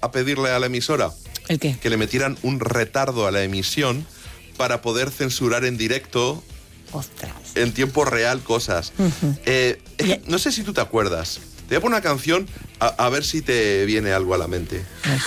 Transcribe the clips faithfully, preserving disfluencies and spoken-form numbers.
a pedirle a la emisora? ¿El qué? Que le metieran un retardo a la emisión para poder censurar en directo, Ostras. en tiempo real, cosas. Uh-huh. Eh, eh, no sé si tú te acuerdas. Te voy a poner una canción a, a ver si te viene algo a la mente.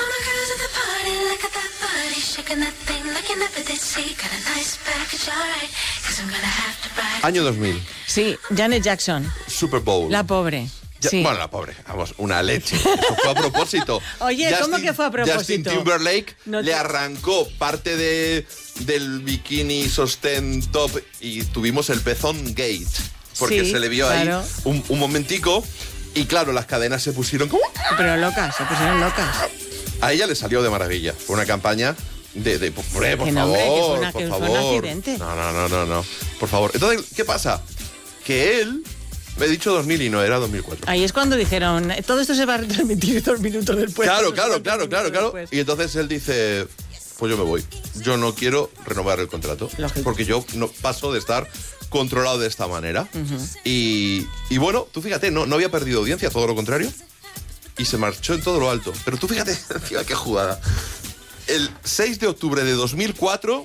Año dos mil. Sí, Janet Jackson. Super Bowl. La pobre. Ya, sí. Bueno, la pobre, vamos, una leche. Eso fue a propósito. Oye, Justin, ¿cómo que fue a propósito? Justin Timberlake no te... le arrancó parte de, del bikini sostén top y tuvimos el pezón gate. Porque sí, se le vio claro. ahí un, un momentico y claro, las cadenas se pusieron como... Pero locas, se pusieron locas. A ella le salió de maravilla. Fue una campaña de... de por, por que favor, no, hombre, que fue, una, por que favor. fue un accidente. No, no, no, no, no. Por favor. Entonces, ¿qué pasa? Que él... Me he dicho dos mil y no, era dos mil cuatro. Ahí es cuando dijeron, todo esto se va a retransmitir dos minutos después. Claro, claro, claro, claro, claro. Y entonces él dice, pues yo me voy. Yo no quiero renovar el contrato. Lógico. Porque yo no paso de estar controlado de esta manera. Uh-huh. y, y bueno, tú fíjate, no, no había perdido audiencia, todo lo contrario. Y se marchó en todo lo alto. Pero tú fíjate, tío, qué jugada. El seis de octubre de dos mil cuatro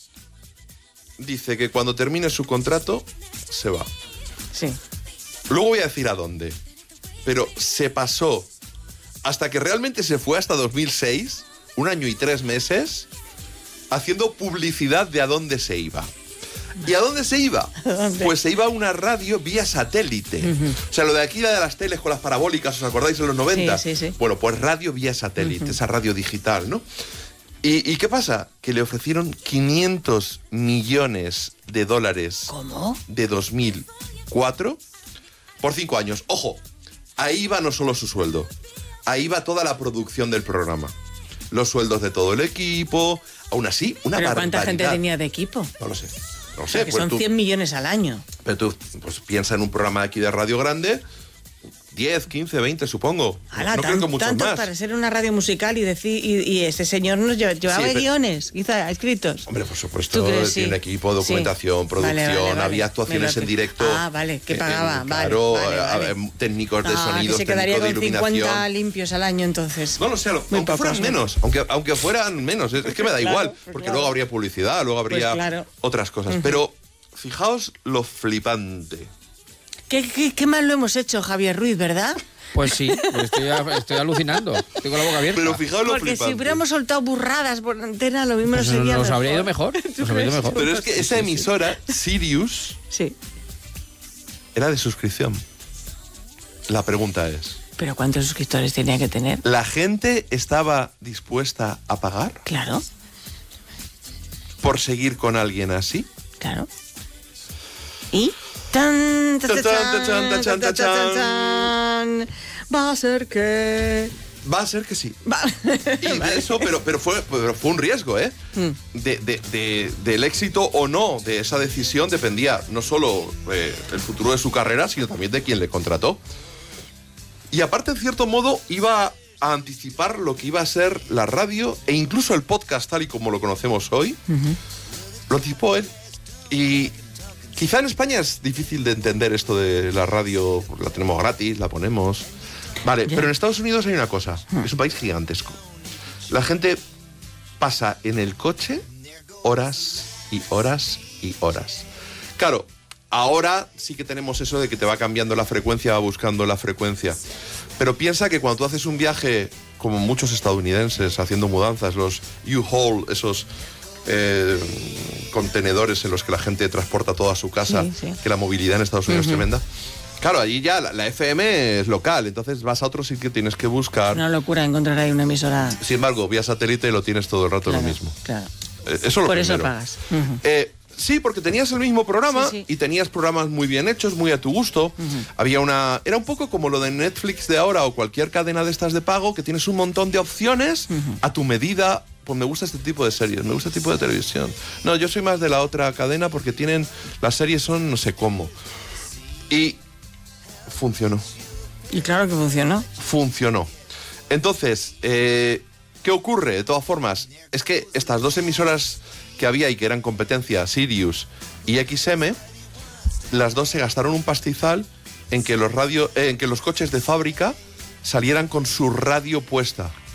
dice que cuando termine su contrato se va. Sí. Luego voy a decir a dónde. Pero se pasó hasta que realmente se fue hasta dos mil seis, un año y tres meses, haciendo publicidad de a dónde se iba. ¿Y a dónde se iba? Pues se iba a una radio vía satélite. Uh-huh. O sea, lo de aquí, la de las teles con las parabólicas, ¿os acordáis en los noventa? Sí, sí, sí. Bueno, pues radio vía satélite, uh-huh. esa radio digital, ¿no? ¿Y, ¿Y qué pasa? Que le ofrecieron quinientos millones de dólares. ¿Cómo? De dos mil cuatro por cinco años. Ojo, ahí va no solo su sueldo, ahí va toda la producción del programa. Los sueldos de todo el equipo, aún así, una ¿Pero barbaridad. cuánta gente tenía de equipo? No lo sé. No o sé. sea, que pues son tú, cien millones al año. Pero tú pues, piensa en un programa de aquí de radio grande, diez, quince, veinte, supongo. Ala, no tan, creo que mucho tantos más. para ser una radio musical y decir y, y ese señor nos llevaba, llevaba Sí, pero, guiones, quizá escritos. Hombre, por supuesto, tiene sí. equipo, documentación, sí. producción, vale, vale, vale. había actuaciones lo... en directo. Ah, vale, que pagaba, eh, vale, claro, vale, vale. Eh, técnicos de ah, sonidos, que se quedaría técnicos de con iluminación. cincuenta limpios al año entonces. No lo sé, Muy aunque pocos, fueran ¿no? menos, aunque, aunque fueran menos, es, es que me da claro, igual, pues porque claro. luego habría publicidad, luego habría pues claro. otras cosas. Uh-huh. Pero fijaos lo flipante. ¿Qué, qué, qué mal lo hemos hecho, Javier Ruiz, ¿verdad? Pues sí, estoy, estoy alucinando. Estoy con la boca abierta. Pero fijaos lo Porque flipante. si hubiéramos soltado burradas por antena, lo mismo pues no sería nos mejor. habría ido mejor. Nos habría ido mejor. Pero es que esa emisora, Sirius, sí. era de suscripción. La pregunta es... ¿Pero cuántos suscriptores tenía que tener? ¿La gente estaba dispuesta a pagar? Claro. ¿Por seguir con alguien así? Claro. ¿Y? Tan, tan, tan, tan, tan, tan, tan, va a ser que... Va a ser que sí. Va. Y de eso, pero, pero, fue, pero fue un riesgo, ¿eh? Mm. De, de, de, del éxito o no de esa decisión dependía no solo eh, el futuro de su carrera, sino también de quien le contrató. Y aparte, en cierto modo, iba a anticipar lo que iba a ser la radio e incluso el podcast tal y como lo conocemos hoy. Uh-huh. Lo anticipó él. Y quizá en España es difícil de entender esto de la radio, la tenemos gratis, la ponemos... Vale, yeah. Pero en Estados Unidos hay una cosa, es un país gigantesco. La gente pasa en el coche horas y horas y horas. Claro, ahora sí que tenemos eso de que te va cambiando la frecuencia, va buscando la frecuencia. Pero piensa que cuando tú haces un viaje, como muchos estadounidenses haciendo mudanzas, los U-Haul, esos eh, contenedores en los que la gente transporta toda su casa, sí, sí. que la movilidad en Estados Unidos uh-huh. es tremenda. Claro, allí ya la, la F M es local, entonces vas a otro sitio, tienes que buscar... Una locura encontrar ahí una emisora... Sin embargo, vía satélite lo tienes todo el rato claro, lo mismo. Claro. Eh, eso lo Por primero. eso pagas. Uh-huh. Eh, sí, porque tenías el mismo programa sí, sí. y tenías programas muy bien hechos, muy a tu gusto. Uh-huh. Había una... Era un poco como lo de Netflix de ahora o cualquier cadena de estas de pago, que tienes un montón de opciones uh-huh. a tu medida. Pues me gusta este tipo de series, me gusta este tipo de televisión. No, yo soy más de la otra cadena porque tienen... Las series son no sé cómo. Y... funcionó. Y claro que funcionó. Funcionó. Entonces, eh, ¿qué ocurre? De todas formas, es que estas dos emisoras que había y que eran competencia, Sirius y X M, las dos se gastaron un pastizal en que los radio, eh, en que los coches de fábrica salieran con su radio puesta.